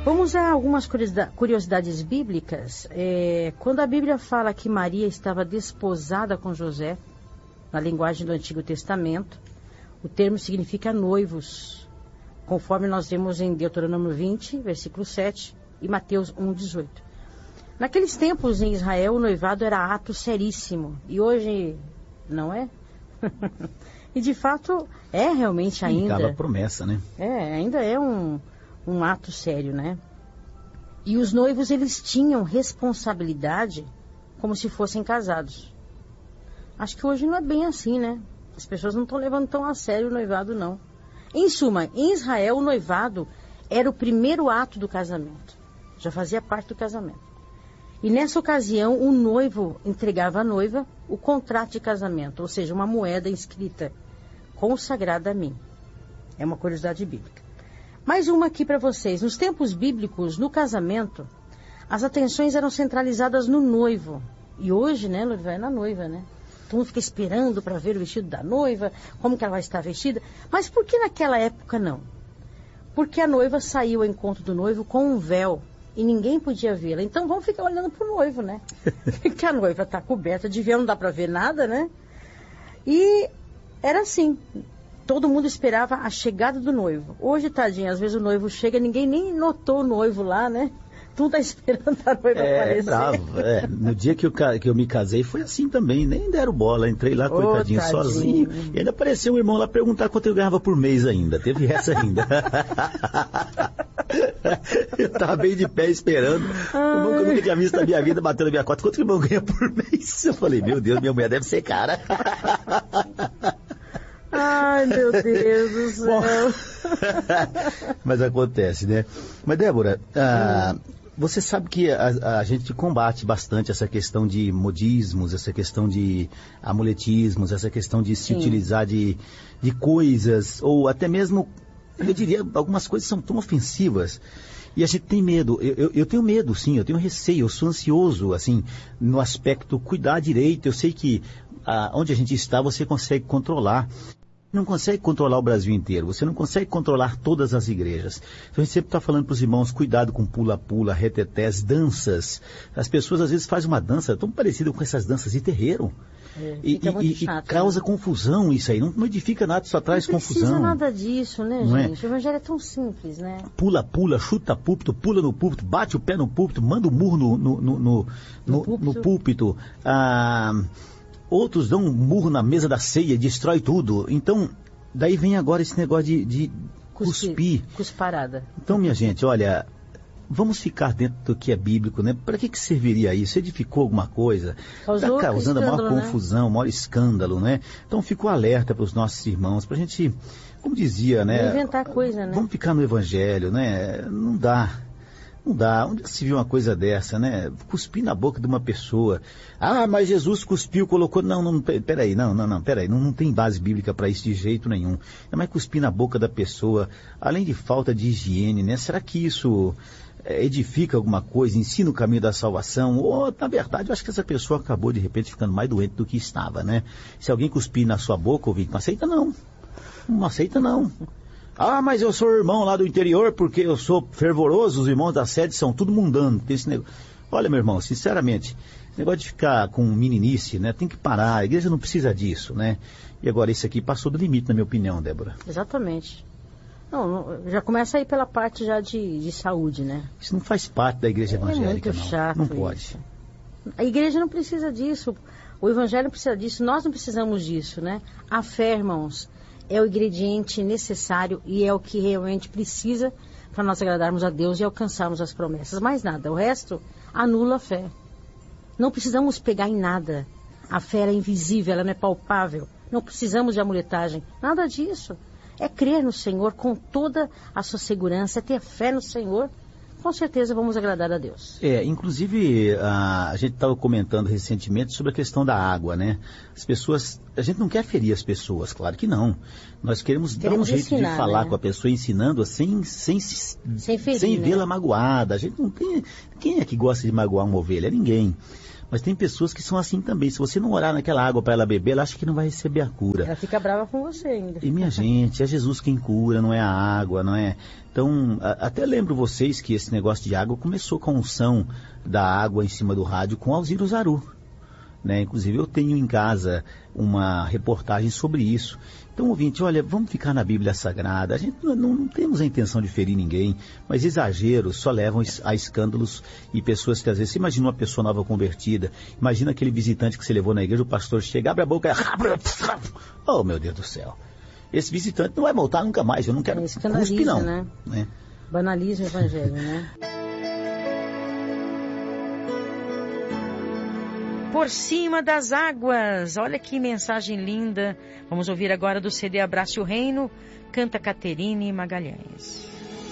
Vamos a algumas curiosidades bíblicas. Quando a Bíblia fala que Maria estava desposada com José, na linguagem do Antigo Testamento, o termo significa noivos, conforme nós vemos em Deuteronômio 20, versículo 7, e Mateus 1,18. Naqueles tempos em Israel, o noivado era ato seríssimo, e hoje não é? E de fato é realmente ainda. Ficava promessa, né? Ainda é um ato sério, né? E os noivos, eles tinham responsabilidade como se fossem casados. Acho que hoje não é bem assim, né? As pessoas não estão levando tão a sério o noivado, não. Em suma, em Israel, o noivado era o primeiro ato do casamento. Já fazia parte do casamento. E nessa ocasião, o noivo entregava à noiva o contrato de casamento, ou seja, uma moeda escrita, consagrada a mim. É uma curiosidade bíblica. Mais uma aqui para vocês. Nos tempos bíblicos, no casamento, as atenções eram centralizadas no noivo. E hoje, né, noiva é na noiva, né? Todo mundo fica esperando para ver o vestido da noiva, como que ela vai estar vestida. Mas por que naquela época não? Porque a noiva saiu ao encontro do noivo com um véu e ninguém podia vê-la. Então vamos ficar olhando para o noivo, né? Porque a noiva está coberta de véu, não dá para ver nada, né? E era assim. Todo mundo esperava a chegada do noivo. Hoje, tadinho, às vezes o noivo chega, ninguém nem notou o noivo lá, né? Tu tá esperando a noiva aparecer. Bravo. No dia que eu me casei foi assim também, nem deram bola. Entrei lá, coitadinho, sozinho. E ainda apareceu um irmão lá perguntar quanto eu ganhava por mês ainda. Teve essa ainda. Eu tava bem de pé esperando. O irmão que eu nunca tinha visto na minha vida batendo na minha cota. Quanto que o irmão ganha por mês? Eu falei, meu Deus, minha mulher deve ser cara. Ai, meu Deus do céu. Bom, mas acontece, né? Mas, Débora, você sabe que a gente combate bastante essa questão de modismos, essa questão de amuletismos, essa questão de se utilizar de coisas, ou até mesmo, eu diria, algumas coisas são tão ofensivas. E a gente tem medo. Eu tenho medo, sim, eu tenho receio, eu sou ansioso, assim, no aspecto cuidar direito. Eu sei que onde a gente está, você consegue controlar. Não consegue controlar o Brasil inteiro, você não consegue controlar todas as igrejas. Então a gente sempre está falando para os irmãos, cuidado com pula-pula, retetés, danças. As pessoas às vezes fazem uma dança tão parecida com essas danças de terreiro. E chato, causa confusão isso aí, não edifica nada, só traz confusão. Não precisa nada disso, né, não gente? O evangelho é tão simples, né? Pula, chuta púlpito, pula no púlpito, bate o pé no púlpito, manda um murro no púlpito. Outros dão um murro na mesa da ceia, destrói tudo. Então, daí vem agora esse negócio de cuspir. Cusparada. Então, minha gente, olha, vamos ficar dentro do que é bíblico, né? Para que serviria isso? Edificou alguma coisa? Está causando a maior confusão, maior escândalo, né? Então, fico alerta para os nossos irmãos, para a gente, como dizia, né? Não inventar coisa, né? Vamos ficar no evangelho, né? Não dá. Onde se viu uma coisa dessa, né? Cuspir na boca de uma pessoa. Mas Jesus cuspiu, colocou... Peraí, não tem base bíblica para isso de jeito nenhum. É mais cuspir na boca da pessoa, além de falta de higiene, né? Será que isso edifica alguma coisa, ensina o caminho da salvação? Ou, na verdade, eu acho que essa pessoa acabou, de repente, ficando mais doente do que estava, né? Se alguém cuspir na sua boca, ouvinte, não aceita não. Não aceita não. Mas eu sou irmão lá do interior porque eu sou fervoroso, os irmãos da sede são tudo mundano. Olha, meu irmão, sinceramente, esse negócio de ficar com meninice, né, tem que parar, a igreja não precisa disso, né? E agora isso aqui passou do limite, na minha opinião, Débora. Exatamente. Não, já começa aí pela parte já de saúde, né? Isso não faz parte da igreja evangélica, muito chato. Não pode. Isso. A igreja não precisa disso, o evangelho não precisa disso, nós não precisamos disso, né? A fé, irmãos, é o ingrediente necessário e é o que realmente precisa para nós agradarmos a Deus e alcançarmos as promessas. Mais nada, o resto anula a fé. Não precisamos pegar em nada. A fé é invisível, ela não é palpável. Não precisamos de amuletagem, nada disso. É crer no Senhor com toda a sua segurança, é ter fé no Senhor. Com certeza vamos agradar a Deus. Inclusive, a gente estava comentando recentemente sobre a questão da água, né? As pessoas, a gente não quer ferir as pessoas, claro que não. Nós queremos dar um jeito ensinar, de falar, né, com a pessoa, ensinando sem ferir, vê-la magoada. A gente não tem... Quem é que gosta de magoar uma ovelha? Ninguém. Mas tem pessoas que são assim também. Se você não orar naquela água para ela beber, ela acha que não vai receber a cura. Ela fica brava com você ainda. E minha gente, é Jesus quem cura, não é a água, não é? Então, até lembro vocês que esse negócio de água começou com a unção da água em cima do rádio com Alziro Zaru, né? Inclusive eu tenho em casa uma reportagem sobre isso. Então, ouvinte, olha, vamos ficar na Bíblia Sagrada. A gente não temos a intenção de ferir ninguém, mas exageros só levam a escândalos e pessoas que às vezes... Você imagina uma pessoa nova convertida, imagina aquele visitante que você levou na igreja, o pastor chega, abre a boca e... Oh, meu Deus do céu. Esse visitante não vai voltar nunca mais, eu não quero cuspe, não. Né? Né? Banaliza o evangelho, né? Por cima das águas, olha que mensagem linda. Vamos ouvir agora do CD Abrace o Reino, canta Caterine Magalhães.